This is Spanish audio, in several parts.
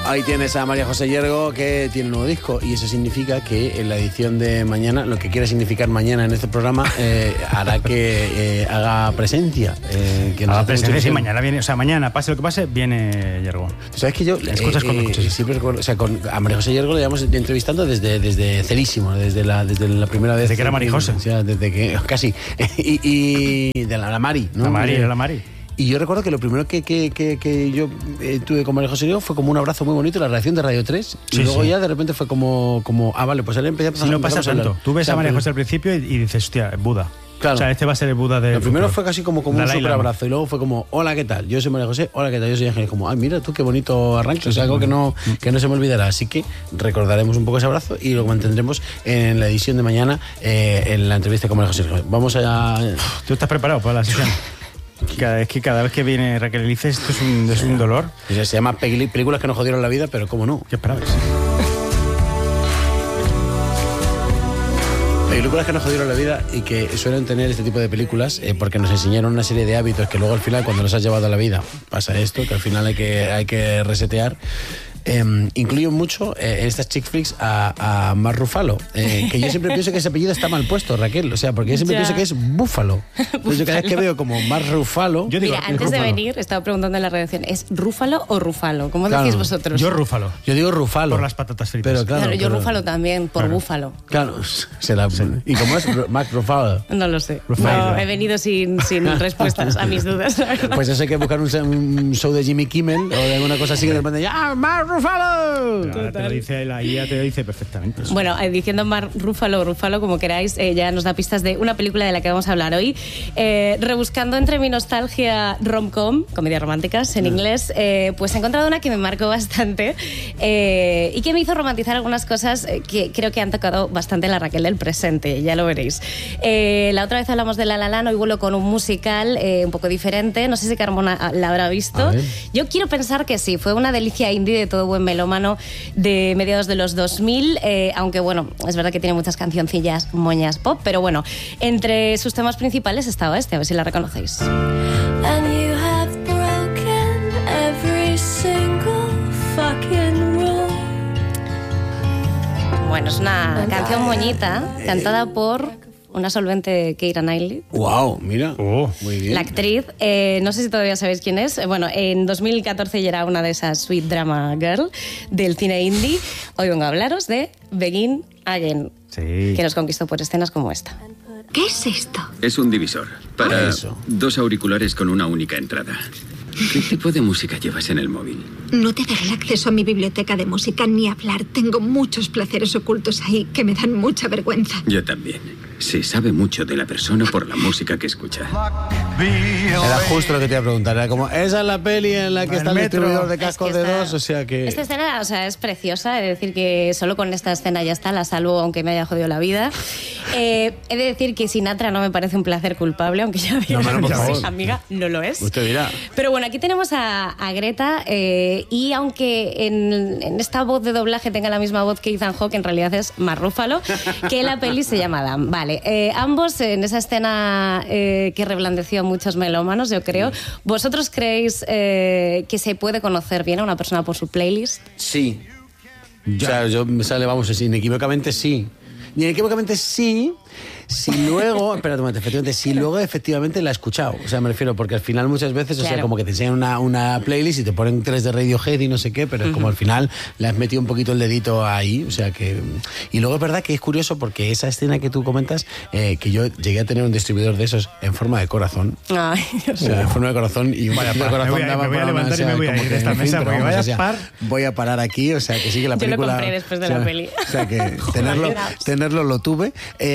Ahí tienes a María José Yergo, que tiene un nuevo disco, y eso significa que en la edición de mañana, lo que quiera significar mañana en este programa, hará que haga presencia. Haga presencia, sí, mañana viene, o sea, mañana, pase lo que pase, viene Yergo. ¿Sabes que yo escuchas con siempre recuerdo, o sea, a María José Yergo le llevamos entrevistando desde cerísimo, desde la primera vez. Desde que era María José. O sea, desde que, casi. y de la Mari, ¿no? La Mari. Y yo recuerdo que lo primero que yo tuve con María José Yergo fue como un abrazo muy bonito, la reacción de Radio 3. Y luego ya de repente fue como vale, pues él empezó a pasar. Sí, no pasa tanto. Tú ves a María José al principio y dices, hostia, Buda. Claro. O sea, este va a ser el Buda de... Lo primero fue casi como un super abrazo, y luego fue como, hola, ¿qué tal? Yo soy María José, hola, ¿qué tal? Yo soy Ángel. Como, ay, mira tú, qué bonito arranque. O sea, algo que no se me olvidará. Así que recordaremos un poco ese abrazo y lo mantendremos en la edición de mañana, en la entrevista con María José. Vamos a... ¿Tú estás preparado para la sesión? Cada vez que viene Raquel Elice, esto es un dolor. Se llama películas que nos jodieron la vida, pero cómo no. ¿Qué esperabas? Películas que nos jodieron la vida y que suelen tener este tipo de películas porque nos enseñaron una serie de hábitos que luego al final, cuando los has llevado a la vida, pasa esto, que al final hay que resetear. Incluyo mucho en estas chick flicks a Mark Ruffalo, que yo siempre pienso que ese apellido está mal puesto, Raquel, o sea, porque yo siempre pienso que es Búfalo. Entonces yo cada vez que veo como Mark Ruffalo... Mira, antes de venir estaba preguntando en la redacción, ¿es Rúfalo o Rufalo? ¿Cómo decís vosotros? Yo Rúfalo. Yo digo Ruffalo. Por las patatas fritas. Pero claro, yo Rúfalo también, por búfalo. Claro, ¿y cómo es Mark Ruffalo? No lo sé. No, he venido sin respuestas a mis dudas. Pues eso hay que buscar un show de Jimmy Kimmel o de alguna cosa así que de repente ¡ah, Mark Ruffalo! Ahora te lo dice, la IA te lo dice perfectamente. Bueno, diciendo Mark Ruffalo, como queráis, ya nos da pistas de una película de la que vamos a hablar hoy. Rebuscando entre mi nostalgia rom-com, comedias románticas en inglés, pues he encontrado una que me marcó bastante y que me hizo romantizar algunas cosas que creo que han tocado bastante la Raquel del presente, ya lo veréis. La otra vez hablamos de La La Land, hoy vuelo con un musical un poco diferente, no sé si Carmona la habrá visto. Yo quiero pensar que sí, fue una delicia indie de todo buen melómano de mediados de los 2000, aunque bueno, es verdad que tiene muchas cancioncillas moñas pop, pero bueno, entre sus temas principales estaba este, a ver si la reconocéis. And you have broken every single fucking rule. Bueno, es una canción moñita cantada por una solvente Keira Knightley. ¡Wow! Mira, muy bien. La actriz, no sé si todavía sabéis quién es. Bueno, en 2014 ya era una de esas sweet drama girl del cine indie. Hoy vengo a hablaros de Begin Again, que nos conquistó por escenas como esta. ¿Qué es esto? Es un divisor para dos auriculares con una única entrada. ¿Qué tipo de música llevas en el móvil? No te daré el acceso a mi biblioteca de música ni hablar. Tengo muchos placeres ocultos ahí que me dan mucha vergüenza. Yo también. Se sabe mucho de la persona por la música que escucha. Era justo lo que te iba a preguntar. Era como, esa es la peli en la que está el distribuidor de cascos de dos, o sea que... Esta escena, o sea, es preciosa. He de decir que solo con esta escena ya está, la salvo aunque me haya jodido la vida. He de decir que Sinatra no me parece un placer culpable, aunque ya veo que amiga, no lo es. Usted dirá. Pero bueno, aquí tenemos a Greta y aunque en esta voz de doblaje tenga la misma voz que Ethan Hawke, en realidad es Mark Ruffalo, que la peli se llama Dan. Vale, ambos en esa escena que reblandeció a muchos melómanos, yo creo. ¿Vosotros creéis que se puede conocer bien a una persona por su playlist? Sí. O sea, yo me sale, vamos, inequívocamente sí. Inequívocamente sí. Si luego, espérate un momento, efectivamente, si luego efectivamente la he escuchado. O sea, me refiero, porque al final muchas veces, o sea, como que te enseñan una playlist y te ponen 3 de Radiohead y no sé qué, pero es como al final le has metido un poquito el dedito ahí, o sea que... Y luego es verdad que es curioso porque esa escena que tú comentas, que yo llegué a tener un distribuidor de esos en forma de corazón. Ay, o sea, en forma de corazón y un poquito de corazón daba me voy a levantar y me voy a ir de esta mesa porque voy a parar aquí, o sea que sí que la película... Yo lo compré después de la peli. O sea que tenerlo lo tuve.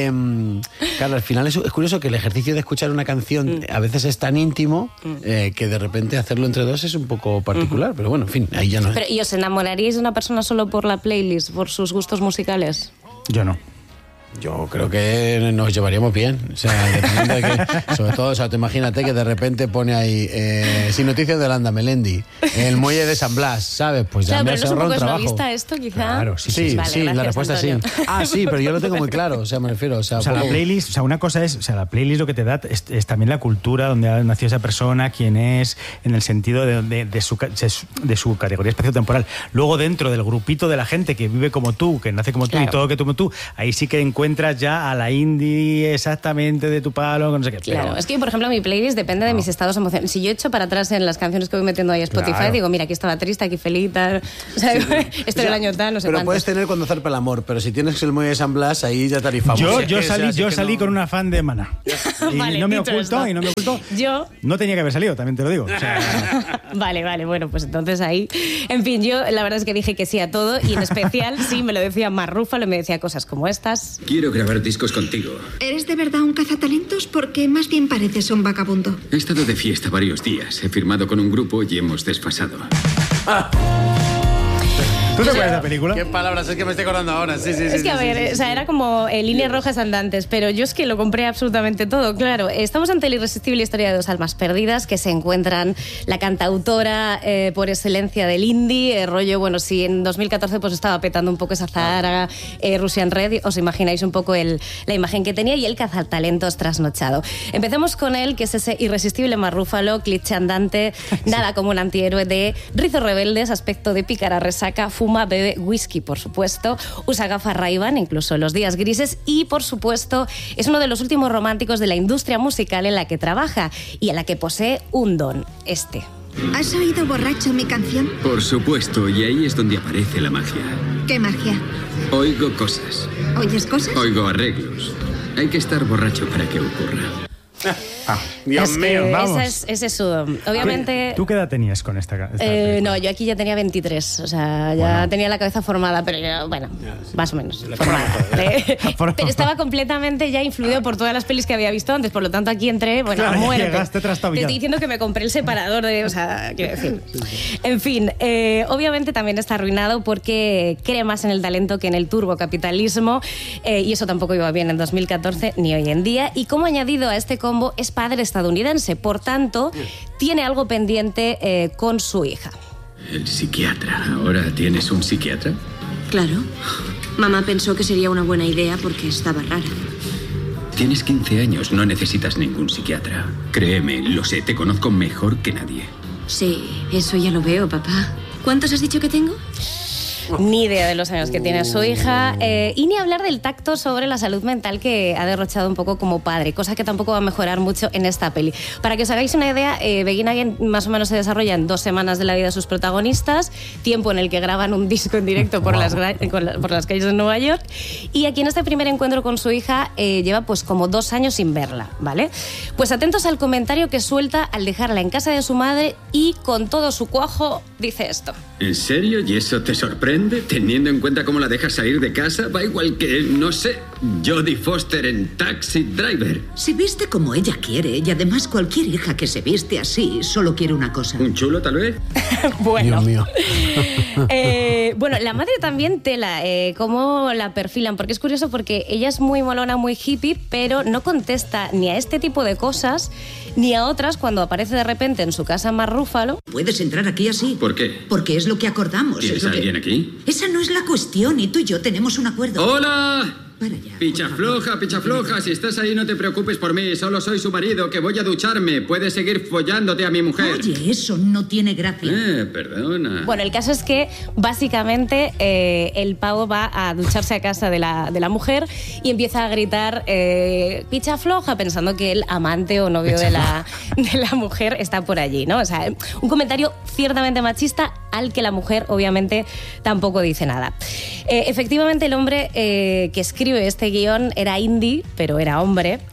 Claro, al final es curioso que el ejercicio de escuchar una canción a veces es tan íntimo que de repente hacerlo entre dos es un poco particular, pero bueno, en fin, ahí ya no es. Pero, ¿y os enamoraríais de una persona solo por la playlist, por sus gustos musicales? Yo no. Yo creo que nos llevaríamos bien. O sea, dependiendo de que, sobre todo, o sea, te imagínate que de repente pone ahí sin noticias de Landa Melendi, el muelle de San Blas, ¿sabes? Pues ya me has ahorrado el trabajo. ¿Vista esto, quizá? Claro, sí, Vale, sí, gracias, la respuesta Antonio. sí. Ah, sí, pero yo lo tengo muy claro, o sea, me refiero. O sea, la playlist, o sea, una cosa es, o sea, la playlist lo que te da es también la cultura donde ha nacido esa persona, quién es, en el sentido de su categoría espaciotemporal. Luego, dentro del grupito de la gente que vive como tú, que nace como tú, claro, y todo que tú como tú, ahí sí que encuentras ya a la indie exactamente de tu palo, no sé qué. Claro, pero, es que, por ejemplo, mi playlist depende de mis estados emocionales. Si yo echo para atrás en las canciones que voy metiendo ahí a Spotify, Claro. digo, mira, aquí estaba triste, aquí feliz, tal. O sea, esto era el año tal, no sé pero cuánto. puedes tener cuando zarpa el amor, pero si tienes el muelle de San Blas, ahí ya tarifamos. Yo salí con una fan de Maná. Y Vale, no me dicho oculto, esto. y no me oculto. Yo... No tenía que haber salido, también te lo digo. O sea, Vale, bueno, pues entonces ahí... En fin, yo la verdad es que dije que sí a todo y en especial, sí, me lo decía Marc Ruffalo y me decía cosas como estas. Quiero grabar discos contigo. ¿Eres de verdad un cazatalentos? Porque más bien pareces un vagabundo. He estado de fiesta varios días. He firmado con un grupo y hemos desfasado. ¿tú te acuerdas de la película? ¿Qué palabras? Es que me estoy acordando ahora. Sí. Es que, a ver, o sea, era como líneas rojas andantes, pero yo es que lo compré absolutamente todo, claro. Estamos ante la irresistible historia de dos almas perdidas que se encuentran la cantautora por excelencia del indie, rollo, bueno, si en 2014 pues estaba petando un poco esa Zahara Russian Red, os imagináis un poco la imagen que tenía, y el cazatalentos trasnochado. Empecemos con él, que es ese irresistible Marc Ruffalo, cliché andante, nada como un antihéroe de rizos rebeldes, aspecto de pícara resaca, fuma, bebe whisky, por supuesto, usa gafas Ray-Ban incluso en los días grises y, por supuesto, es uno de los últimos románticos de la industria musical en la que trabaja y a la que posee un don, este. ¿Has oído borracho mi canción? Por supuesto, y ahí es donde aparece la magia. ¿Qué magia? Oigo cosas. ¿Oyes cosas? Oigo arreglos. Hay que estar borracho para que ocurra. Dios Es mío, que vamos. ese es su don. Obviamente... ¿Tú qué edad tenías con esta película? no, yo aquí ya tenía 23, o sea, ya tenía la cabeza formada, pero ya, bueno, más o menos formada. Pero estaba completamente ya influido por todas las pelis que había visto antes, por lo tanto aquí entré, bueno, Claro, a muerte. llegaste Te trastabillado. estoy diciendo que me compré el separador de, o sea, quiero decir. En fin, obviamente también está arruinado porque cree más en el talento que en el turbocapitalismo, y eso tampoco iba bien en 2014 ni hoy en día. Y como añadido a este combo, es padre estadounidense, por tanto, tiene algo pendiente con su hija. El psiquiatra. ¿Ahora tienes un psiquiatra? Claro. Mamá pensó que sería una buena idea porque estaba rara. Tienes 15 años, no necesitas ningún psiquiatra. Créeme, lo sé, te conozco mejor que nadie. Sí, eso ya lo veo, papá. ¿Cuántos has dicho que tengo? Ni idea de los años que tiene su hija, y ni hablar del tacto sobre la salud mental que ha derrochado un poco como padre, cosa que tampoco va a mejorar mucho en esta peli. Para que os hagáis una idea, Begin Again más o menos se desarrolla en 2 semanas de la vida de sus protagonistas, tiempo en el que graban un disco en directo por las calles de Nueva York, y aquí en este primer encuentro con su hija lleva pues como 2 años sin verla, ¿vale? Pues atentos al comentario que suelta al dejarla en casa de su madre y con todo su cuajo dice esto. ¿En serio? ¿Y eso te sorprende? Teniendo en cuenta cómo la dejas salir de casa, va igual que, no sé, Jodie Foster en Taxi Driver. Se viste como ella quiere y además cualquier hija que se viste así solo quiere una cosa. ¿Un chulo, tal vez? Bueno. Dios mío. Bueno, la madre también tela, cómo la perfilan, porque es curioso porque ella es muy molona, muy hippie, pero no contesta ni a este tipo de cosas ni a otras cuando aparece de repente en su casa Marc Ruffalo. Puedes entrar aquí así. ¿Por qué? Porque es lo que acordamos. ¿Tienes es lo que- alguien aquí? Esa no es la cuestión y tú y yo tenemos un acuerdo. ¡Hola! Para allá. Picha floja, si estás ahí no te preocupes por mí, solo soy su marido, que voy a ducharme. Puedes seguir follándote a mi mujer. Oye, eso no tiene gracia. Perdona. Bueno, el caso es que básicamente el pavo va a ducharse a casa de la mujer y empieza a gritar picha floja, pensando que el amante o novio de la mujer está por allí, ¿no? O sea, un comentario ciertamente machista al que la mujer obviamente tampoco dice nada. Efectivamente, el hombre que escribe este guión era indie, pero era hombre.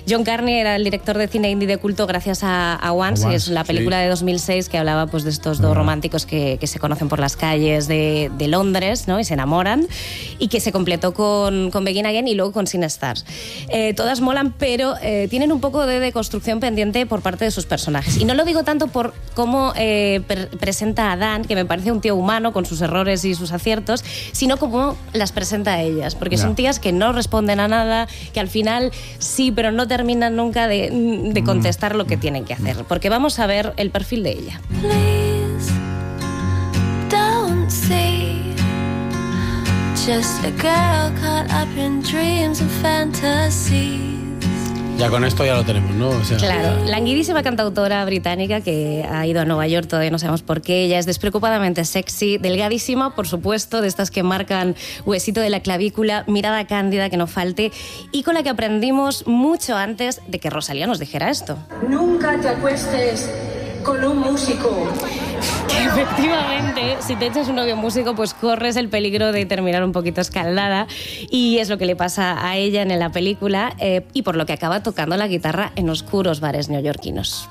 John Carney era el director de cine indie de culto gracias a Once, que es la película de 2006 que hablaba pues de estos dos románticos que se conocen por las calles de Londres, ¿no? Y se enamoran, y que se completó con Begin Again y luego con Sin Stars. Todas molan, pero tienen un poco de deconstrucción pendiente por parte de sus personajes. Y no lo digo tanto por cómo presenta a Dan, que me parece un tío humano con sus errores y sus aciertos, sino cómo las presenta a ellas, porque son tías que no responden a nada, que al final sí, pero no terminan nunca de contestar lo que tienen que hacer, porque vamos a ver el perfil de ella. Please don't say just a girl caught up in dreams and fantasies. Ya con esto ya lo tenemos, ¿no? O sea, Claro, languidísima cantautora británica que ha ido a Nueva York, todavía no sabemos por qué. Ella es despreocupadamente sexy, delgadísima, por supuesto, de estas que marcan huesito de la clavícula, mirada cándida que no falte, y con la que aprendimos mucho antes de que Rosalía nos dijera esto. Nunca te acuestes con un músico. Que efectivamente, si te echas un novio músico, pues corres el peligro de terminar un poquito escaldada, y es lo que le pasa a ella en la película, y por lo que acaba tocando la guitarra en oscuros bares neoyorquinos.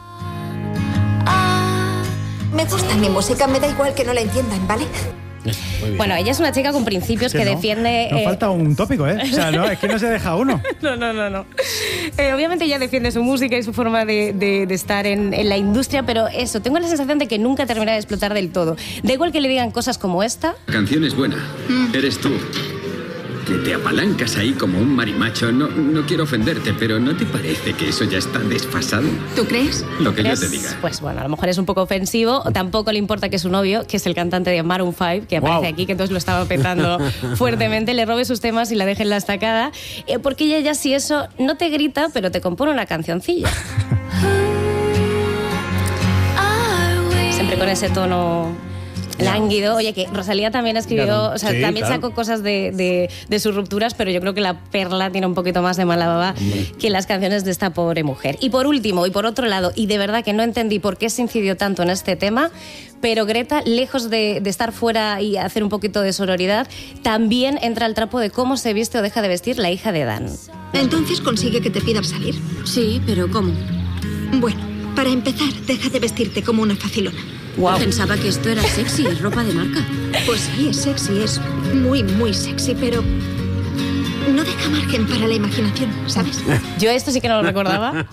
Me gusta mi música, me da igual que no la entiendan, ¿vale? Bueno, ella es una chica con principios que defiende... No falta un tópico, ¿eh? O sea, no, es que no se deja uno. No. Obviamente ella defiende su música y su forma de estar en la industria, pero eso, tengo la sensación de que nunca termina de explotar del todo. Da igual que le digan cosas como esta. La canción es buena. Eres tú. Que te apalancas ahí como un marimacho. No quiero ofenderte, pero ¿no te parece que eso ya está desfasado? ¿Tú crees? Lo que yo te diga. Pues bueno, a lo mejor es un poco ofensivo. Tampoco le importa que su novio, que es el cantante de Maroon 5, que aparece aquí, que entonces lo estaba petando fuertemente, le robe sus temas y la deje en la estacada, porque ella ya si eso no te grita, pero te compone una cancioncilla. Siempre con ese tono lánguido. Oye, que Rosalía también escribió, o sea, sí, también sacó cosas de sus rupturas, pero yo creo que la perla tiene un poquito más de mala baba que las canciones de esta pobre mujer. Y por último, y por otro lado, y de verdad que no entendí por qué se incidió tanto en este tema, pero Greta, lejos de estar fuera y hacer un poquito de sororidad, también entra al trapo de cómo se viste o deja de vestir la hija de Dan. Entonces consigue que te pidan salir. Sí, pero ¿cómo? Bueno, para empezar, deja de vestirte como una facilona. Wow. Pensaba que esto era sexy, es ropa de marca. Pues sí, es sexy, es muy, muy sexy, pero no deja margen para la imaginación, ¿sabes? Yo esto sí que no lo recordaba.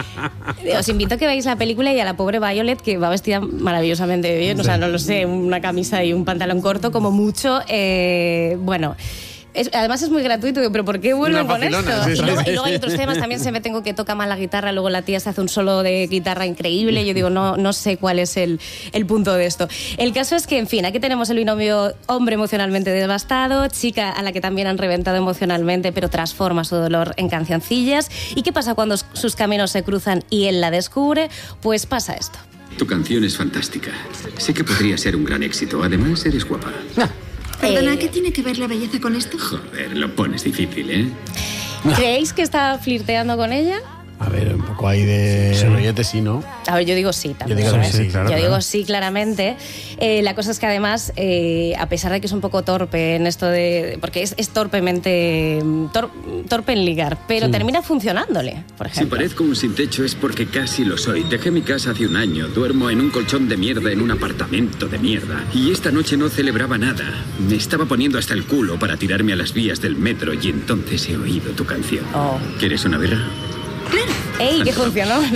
Os invito a que veáis la película y a la pobre Violet, que va vestida maravillosamente bien, o sea, no lo sé, una camisa y un pantalón corto, como mucho. Bueno... además es muy gratuito, pero ¿por qué vuelven con esto? Sí, y luego hay otros temas, también se me tengo que toca mal la guitarra, luego la tía se hace un solo de guitarra increíble, yo digo, no sé cuál es el punto de esto. El caso es que, en fin, aquí tenemos el binomio hombre emocionalmente devastado, chica a la que también han reventado emocionalmente, pero transforma su dolor en cancioncillas. ¿Y qué pasa cuando sus caminos se cruzan y él la descubre? Pues pasa esto. Tu canción es fantástica. Sé que podría ser un gran éxito, además eres guapa. Perdona, ¿qué tiene que ver la belleza con esto? Joder, lo pones difícil, ¿eh? ¿Creéis que está flirteando con ella? A ver, un poco ahí de rollete, sí, ¿no? A ver, yo digo sí también. Yo digo sí, claro. Yo digo sí, claramente. La cosa es que además, a pesar de que es un poco torpe en esto de... Porque es torpemente... torpe en ligar, pero termina funcionándole, por ejemplo. Si parezco un sin techo es porque casi lo soy. Dejé mi casa hace un año, duermo en un colchón de mierda en un apartamento de mierda. Y esta noche no celebraba nada. Me estaba poniendo hasta el culo para tirarme a las vías del metro y entonces he oído tu canción. ¿Quieres una birra? Claro. ¡Ey, que funcionó! ¿No?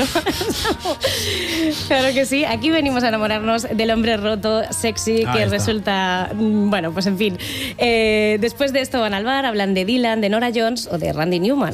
Claro que sí. Aquí venimos a enamorarnos del hombre roto, sexy, que resulta... Bueno, pues en fin. Después de esto van al bar, hablan de Dylan, de Norah Jones o de Randy Newman.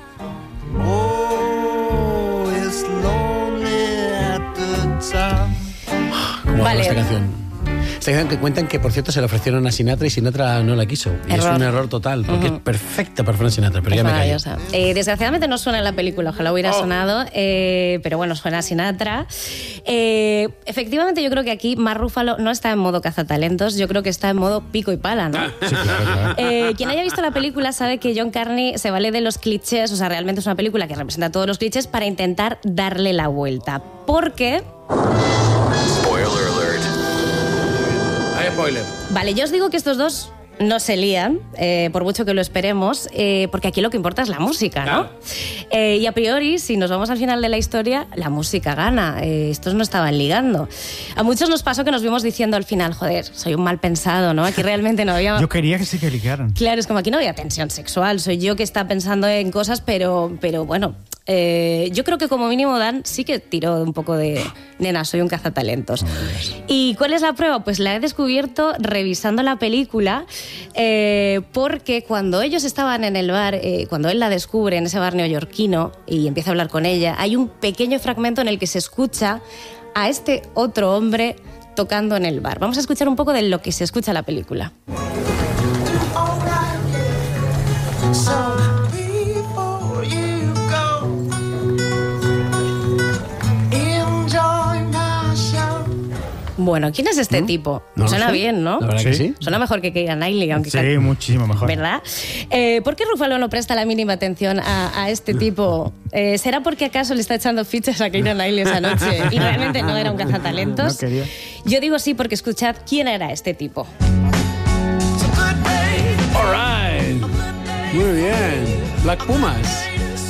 ¿Cómo va esta canción? Esta canción que cuentan que, por cierto, se la ofrecieron a Sinatra y Sinatra no la quiso. Y es un error total, porque es perfecta para Frank Sinatra, pero ya me callo. Desgraciadamente no suena en la película, ojalá hubiera sonado, pero bueno, suena a Sinatra. Efectivamente, yo creo que aquí Mark Ruffalo no está en modo cazatalentos, yo creo que está en modo pico y pala, ¿no? Sí, claro. Quien haya visto la película sabe que John Carney se vale de los clichés, o sea, realmente es una película que representa todos los clichés para intentar darle la vuelta. Porque... Spoiler alert. Hay spoiler. Vale, yo os digo que estos dos no se lían, por mucho que lo esperemos, porque aquí lo que importa es la música, ¿no? Y a priori, si nos vamos al final de la historia, la música gana. Estos no estaban ligando. A muchos nos pasó que nos vimos diciendo al final, joder, soy un mal pensado, ¿no? Aquí realmente no había... Yo quería que sí que ligaran. Claro, es como aquí no había tensión sexual, soy yo que está pensando en cosas, pero bueno... yo creo que como mínimo Dan sí que tiró un poco de nena, soy un cazatalentos. ¿Y cuál es la prueba? Pues la he descubierto revisando la película, porque cuando ellos estaban en el bar, cuando él la descubre en ese bar neoyorquino y empieza a hablar con ella, hay un pequeño fragmento en el que se escucha a este otro hombre tocando en el bar. Vamos a escuchar un poco de lo que se escucha en la película. Bueno, ¿quién es este tipo? No Suena sé. bien, ¿no? La verdad que sí. Suena mejor que Keira Knightley, aunque... Sí, muchísimo mejor. ¿Verdad? ¿Por qué Ruffalo no presta la mínima atención a este tipo? ¿Será porque acaso le está echando fichas a Keira Knightley esa noche y realmente no era un cazatalentos? No quería. Yo digo sí porque escuchad quién era este tipo. All right. Muy bien. Black Pumas.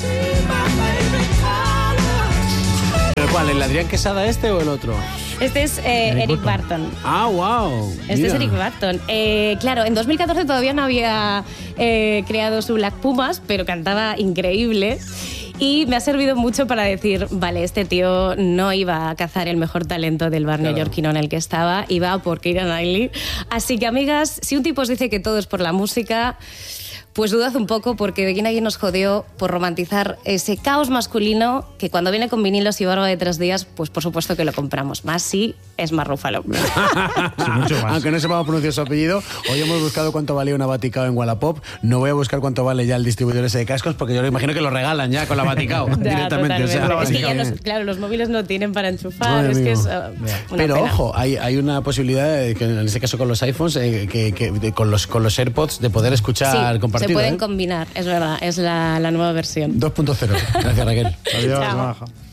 ¿Pero cuál? ¿El Adrián Quesada este o el otro? Este es Eric Barton. Ah, wow. Este es Eric Barton. Claro, en 2014 todavía no había creado su Black Pumas, pero cantaba increíble. Y me ha servido mucho para decir, vale, este tío no iba a cazar el mejor talento del bar neoyorquino en el que estaba, iba por Keira Knightley. Así que, amigas, si un tipo os dice que todo es por la música, pues dudad un poco, porque Begin Again nos jodió por romantizar ese caos masculino que cuando viene con vinilos y barba de 3 días, pues por supuesto que lo compramos. Más si es más Ruffalo. Sí, mucho más. Aunque no sepamos pronunciar su apellido, hoy hemos buscado cuánto valía una Vaticao en Wallapop. No voy a buscar cuánto vale ya el distribuidor ese de cascos, porque yo lo imagino que lo regalan ya con la Vaticao directamente. O sea, es que ya claro, los móviles no tienen para enchufar. Madre es que mía. es una Pero pena. ojo, hay una posibilidad, que en este caso con los iPhones, con los AirPods, de poder escuchar Sí, compartido. se pueden combinar, es verdad, es la nueva versión. 2.0. Gracias, Raquel. Adiós, Chao. Maja.